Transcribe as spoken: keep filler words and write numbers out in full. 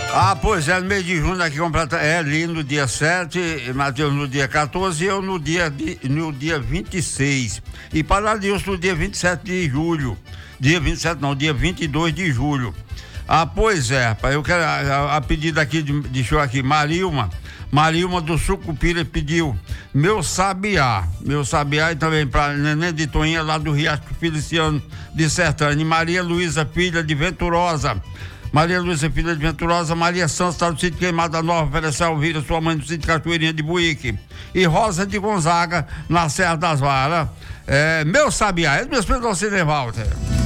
Ah, pois é, no mês de junho aqui completa, é ali no dia sete, Matheus no dia quatorze e eu no dia, no dia vinte e seis. E Paradilson no dia vinte e sete de julho. Dia vinte e sete não, dia vinte e dois de julho. Ah, pois é, eu quero a, a, a pedido aqui de, de show aqui, Marilma. Marilma do Sucupira pediu Meu Sabiá, Meu Sabiá e também para Neném de Toinha lá do Riacho Feliciano de Sertânia. Maria Luísa, filha de Venturosa. Maria Luísa, filha de Venturosa. Maria Santos, está no sítio Queimada Nova, oferece a Alvira, sua mãe do sítio Cachoeirinha de Buíque. E Rosa de Gonzaga, na Serra das Varas. É, Meu Sabiá, é mesmo para você, Walter.